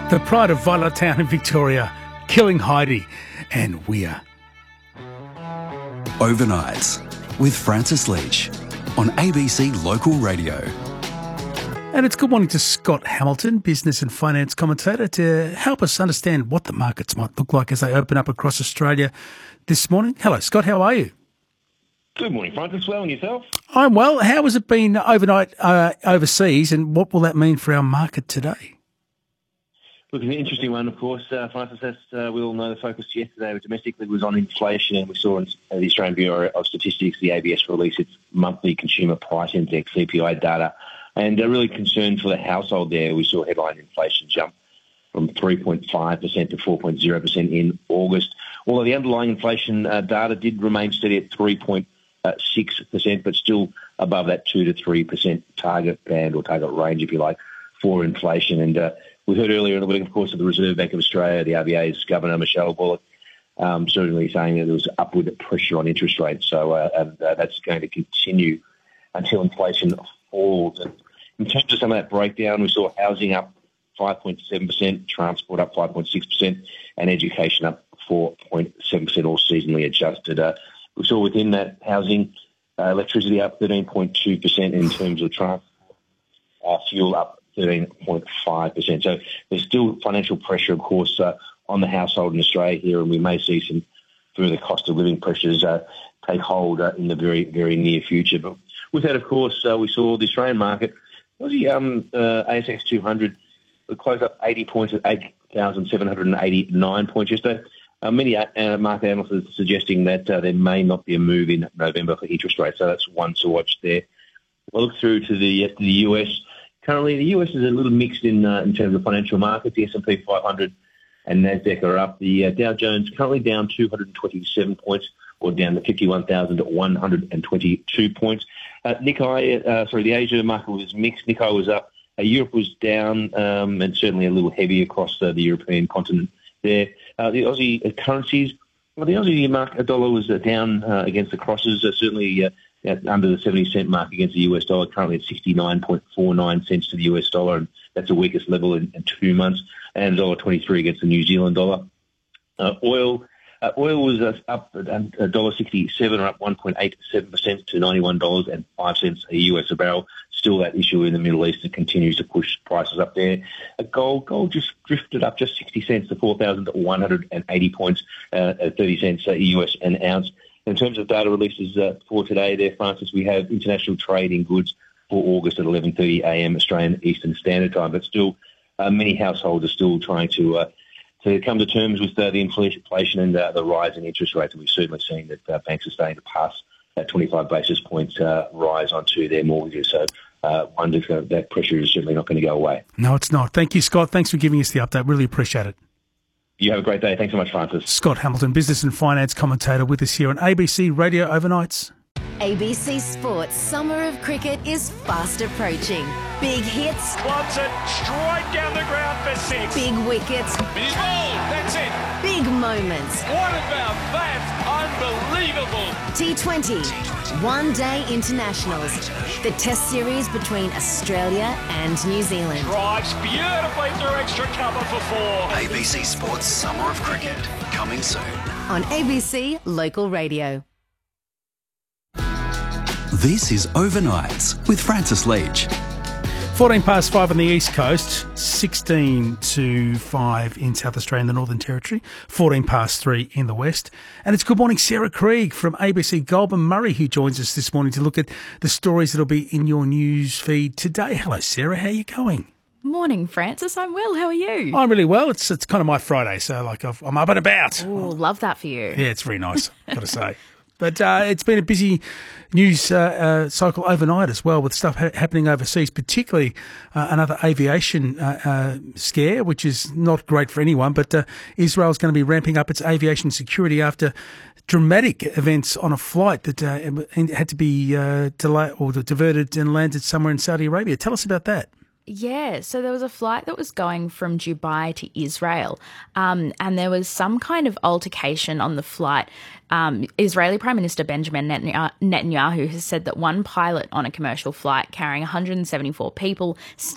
The pride of Violetown in Victoria, Killing Heidi and Weir. Overnights with Francis Leach on ABC Local Radio. And it's good morning to Scott Hamilton, business and finance commentator, to help us understand what the markets might look like as they open up across Australia this morning. Hello, Scott. How are you? Good morning, Francis. Well, and yourself? I'm well. How has it been overnight overseas, and what will that mean for our market today? Look, it's an interesting one, of course, Francis. As we all know, the focus yesterday domestically was on inflation, and we saw in the Australian Bureau of Statistics, the ABS, release its monthly consumer price index, CPI data, and really concerned for the household there. We saw headline inflation jump from 3.5% to 4.0% in August. Although the underlying inflation data did remain steady at 3.6%, but still above that 2 to 3% target band or target range, if you like, for inflation. And we heard earlier in the week, of course, of the Reserve Bank of Australia, the RBA's Governor Michelle Bullock, certainly saying that there was upward pressure on interest rates. So that's going to continue until inflation falls. And in terms of some of that breakdown, we saw housing up 5.7%, transport up 5.6%, and education up 4.7%, all seasonally adjusted. We saw within that housing, electricity up 13.2% in terms of transport, fuel up 13.5%. So there's still financial pressure, of course, on the household in Australia here, and we may see some further cost of living pressures take hold in the very, very near future. But with that, of course, we saw the Australian market, the ASX 200 closed up 80 points at 8,789 points yesterday. Many market analysts are suggesting that there may not be a move in November for interest rates, so that's one to watch there. We'll look through to the US. Currently, the US is a little mixed in terms of financial markets. The S&P 500 and NASDAQ are up. The Dow Jones currently down 227 points, or down to 51,122 points. The Asia market was mixed. Nikkei was up. Europe was down, and certainly a little heavy across the European continent there. The Aussie currencies, the Aussie dollar was down against the crosses, certainly under the 70-cent mark against the US dollar, currently at 69.49 cents to the US dollar, and that's the weakest level in 2 months, and $1.23 against the New Zealand dollar. Oil was up $1.67, or up 1.87% to $91.05 a US a barrel. Still that issue in the Middle East that continues to push prices up there. Gold just drifted up just 60 cents to 4,180 points, 30 cents US an ounce. In terms of data releases for today there, Francis, we have international trade in goods for August at 11:30 a.m. Australian Eastern Standard Time, but still many households are still trying to come to terms with the inflation and the rise in interest rates. And we've certainly seen that banks are starting to pass that 25 basis points rise onto their mortgages. So wonder if that pressure is certainly not going to go away. No, it's not. Thank you, Scott. Thanks for giving us the update. Really appreciate it. You have a great day. Thanks so much, Francis. Scott Hamilton, business and finance commentator, with us here on ABC Radio Overnights. ABC Sports Summer of Cricket is fast approaching. Big hits. Clubs it straight down the ground for 6. Big wickets. He's bowled. That's it. Big moments. What about that? Unbelievable. T20. One-day internationals. The test series between Australia and New Zealand. Drives beautifully through extra cover for 4. ABC Sports Summer of Cricket, coming soon on ABC Local Radio. This is Overnights with Francis Leach. 14 past 5 on the East Coast, 16 to 5 in South Australia and the Northern Territory, 14 past 3 in the West. And it's good morning, Sarah Krieg from ABC Goulburn Murray, who joins us this morning to look at the stories that'll be in your news feed today. Hello, Sarah. How are you going? Morning, Francis. I'm well. How are you? I'm really well. It's kind of my Friday, so I'm up and about. Oh, love that for you. Yeah, it's very nice, I've got to say. But it's been a busy news cycle overnight as well, with stuff happening overseas, particularly another aviation scare, which is not great for anyone. But Israel's going to be ramping up its aviation security after dramatic events on a flight that had to be delayed or diverted and landed somewhere in Saudi Arabia. Tell us about that. Yeah, so there was a flight that was going from Dubai to Israel, and there was some kind of altercation on the flight. Israeli Prime Minister Benjamin Netanyahu has said that one pilot on a commercial flight carrying 174 people